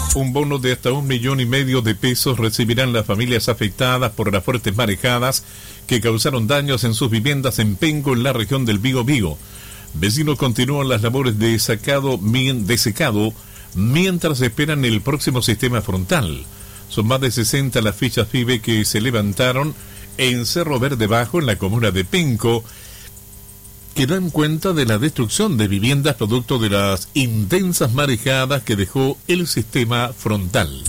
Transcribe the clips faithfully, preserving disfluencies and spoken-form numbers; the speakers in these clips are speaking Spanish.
Un bono de hasta un millón y medio de pesos recibirán las familias afectadas por las fuertes marejadas que causaron daños en sus viviendas en Penco, en la región del Biobío. Vecinos continúan las labores de sacado, de secado mientras esperan el próximo sistema frontal. Son más de sesenta las fichas F I B E que se levantaron en Cerro Verde Bajo, en la comuna de Penco, que dan cuenta de la destrucción de viviendas producto de las intensas marejadas que dejó el sistema frontal.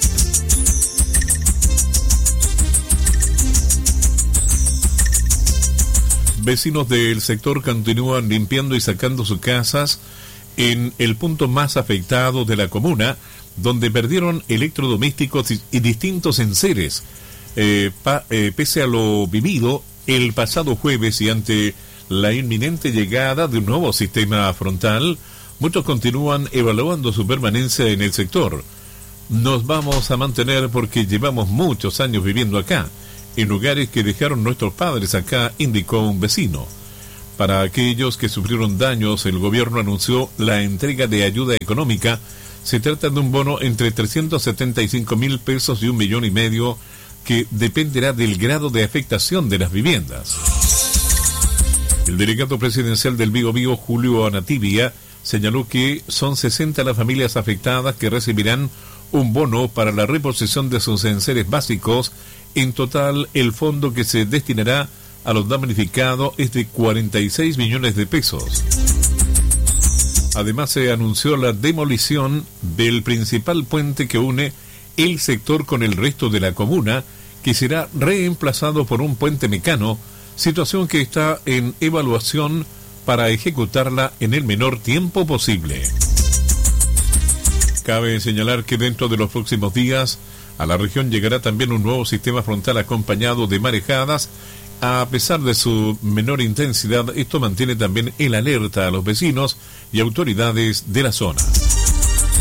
Vecinos del sector continúan limpiando y sacando sus casas en el punto más afectado de la comuna, donde perdieron electrodomésticos y, y distintos enseres. Eh, pa, eh, pese a lo vivido el pasado jueves y ante la inminente llegada de un nuevo sistema frontal, muchos continúan evaluando su permanencia en el sector. Nos vamos a mantener porque llevamos muchos años viviendo acá, en lugares que dejaron nuestros padres acá, indicó un vecino. Para aquellos que sufrieron daños, el gobierno anunció la entrega de ayuda económica. Se trata de un bono entre trescientos setenta y cinco mil pesos y un millón y medio, que dependerá del grado de afectación de las viviendas. El delegado presidencial del Biobío, Julio Anatibia, señaló que son sesenta las familias afectadas que recibirán un bono para la reposición de sus enseres básicos. En total, el fondo que se destinará a los damnificados es de cuarenta y seis millones de pesos. Además, se anunció la demolición del principal puente que une el sector con el resto de la comuna, que será reemplazado por un puente mecano, situación que está en evaluación para ejecutarla en el menor tiempo posible. Cabe señalar que dentro de los próximos días a la región llegará también un nuevo sistema frontal acompañado de marejadas. A pesar de su menor intensidad, esto mantiene también el alerta a los vecinos y autoridades de la zona.